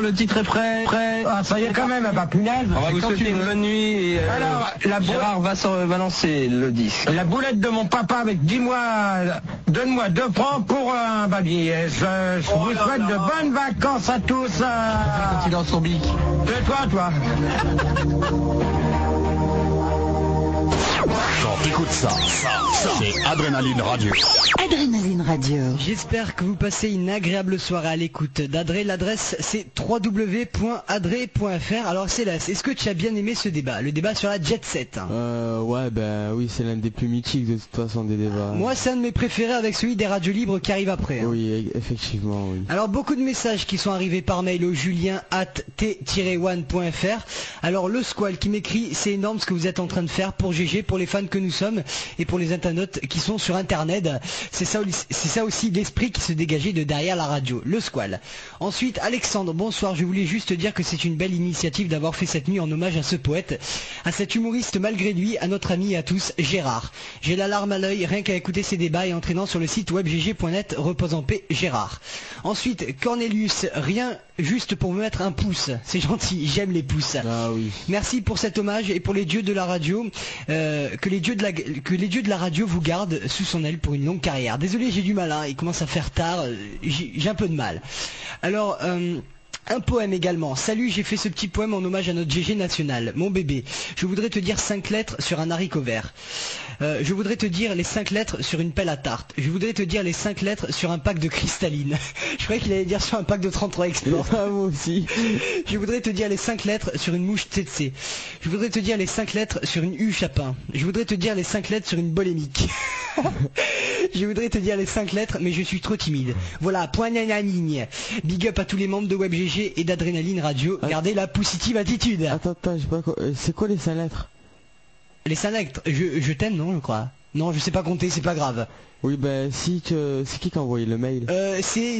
Le titre est prêt. Ah, ça y est quand même, bah punaise. On va vous souhaiter une bonne nuit et Alors, Gérard va lancer le disque. La boulette de mon papa avec 10 mois, donne-moi 2 francs pour un babier. Je vous souhaite de bonnes vacances à tous. Quand il est dans son bic. De toi. Quand t'écoutes ça, c'est Adrénaline Radio. Adrénaline Radio. J'espère que vous passez une agréable soirée à l'écoute d'Adré. L'adresse c'est www.adré.fr. Alors Céleste, est-ce que tu as bien aimé ce débat? Le débat sur la jet set. Ouais, ben oui, c'est l'un des plus mythiques de toute façon des débats. Moi c'est un de mes préférés avec celui des radios libres qui arrive après. Oui, effectivement, oui. Alors beaucoup de messages qui sont arrivés par mail au julien@t-one.fr. Alors le squal qui m'écrit, c'est énorme ce que vous êtes en train de faire pour GG, pour les fans que nous sommes et pour les internautes qui sont sur internet. C'est ça aussi l'esprit qui se dégageait de derrière la radio, le squal. Ensuite Alexandre, bonsoir, je voulais juste dire que c'est une belle initiative d'avoir fait cette nuit en hommage à ce poète, à cet humoriste malgré lui, à notre ami et à tous, Gérard. J'ai la larme à l'œil rien qu'à écouter ces débats et entraînant sur le site webgg.net, repose en paix Gérard. Ensuite Cornelius, rien juste pour me mettre un pouce, c'est gentil, j'aime les pouces. Ah oui. Merci pour cet hommage et pour les dieux de la radio, que les dieux de la radio vous gardent sous son aile pour une longue carrière. Désolé, j'ai du mal, hein, il commence à faire tard, j'ai un peu de mal. Alors, un poème également. Salut, j'ai fait ce petit poème en hommage à notre GG national, mon bébé. Je voudrais te dire 5 lettres sur un haricot vert. Je voudrais te dire les 5 lettres sur une pelle à tarte. Je voudrais te dire les 5 lettres sur un pack de cristalline. Je croyais qu'il allait dire sur un pack de 33 Export. Ah, moi aussi. Je voudrais te dire les 5 lettres sur une mouche tsetse. Je voudrais te dire les 5 lettres sur une U chapin. Je voudrais te dire les 5 lettres sur une bolémique. Je voudrais te dire les 5 lettres, mais je suis trop timide. Voilà, point ligne. Big up à tous les membres de WebGG et d'Adrénaline Radio. Gardez la positive attitude. Attends, je sais pas quoi. C'est quoi les 5 lettres? Les 5 lettres, je t'aime, non, je crois. Non, je sais pas compter, c'est pas grave. Oui, ben si c'est qui a envoyé le mail? C'est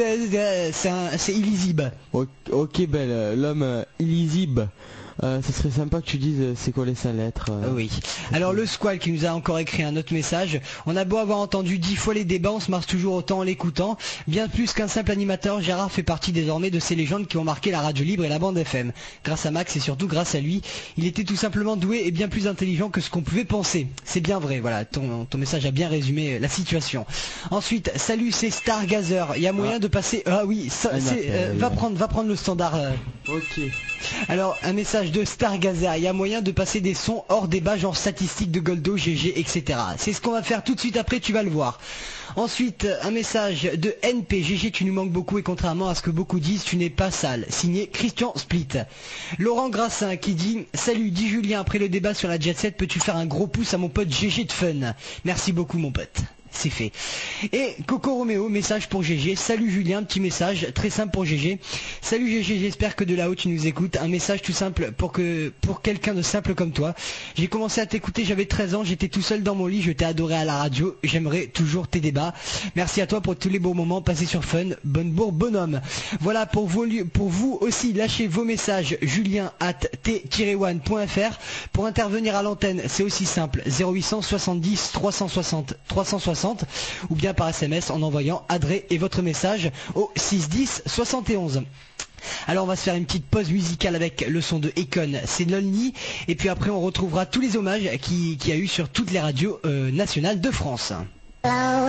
Illizib. Ok, ben l'homme Illizib. Ce serait sympa que tu dises c'est quoi les 5 lettres. Oui. Alors le squal qui nous a encore écrit un autre message. On a beau avoir entendu 10 fois les débats, on se marche toujours autant en l'écoutant. Bien plus qu'un simple animateur, Gérard fait partie désormais de ces légendes qui ont marqué la radio libre et la bande FM. Grâce à Max et surtout grâce à lui, il était tout simplement doué et bien plus intelligent que ce qu'on pouvait penser. C'est bien vrai, voilà, ton message a bien résumé la situation. Ensuite, salut, c'est Stargazer. Il y a moyen de passer... Ah oui, va prendre le standard. Ok. Alors, un message de Stargazer, il y a moyen de passer des sons hors débat, genre statistiques de Goldo, GG, etc. C'est ce qu'on va faire tout de suite après, tu vas le voir. Ensuite, un message de NP, GG, tu nous manques beaucoup et contrairement à ce que beaucoup disent, tu n'es pas sale. Signé Christian Split. Laurent Grassin qui dit, salut, dis Julien, après le débat sur la jet set, peux-tu faire un gros pouce à mon pote GG de Fun? Merci beaucoup mon pote. C'est fait. Et Coco Roméo, message pour GG. Salut Julien, petit message très simple pour GG. Salut GG, j'espère que de là-haut tu nous écoutes. Un message tout simple pour quelqu'un de simple comme toi. J'ai commencé à t'écouter, j'avais 13 ans, j'étais tout seul dans mon lit, je t'ai adoré à la radio. J'aimerais toujours tes débats. Merci à toi pour tous les beaux moments passés sur Fun. Bonne bourre, bonhomme. Voilà, pour vous aussi, lâchez vos messages julien@t-one.fr. Pour intervenir à l'antenne, c'est aussi simple. 0800 70 360 360 ou bien par SMS en envoyant Adré et votre message au 610 71. Alors on va se faire une petite pause musicale avec le son de Econ, c'est Lonely, et puis après on retrouvera tous les hommages qu'il y a eu sur toutes les radios nationales de France.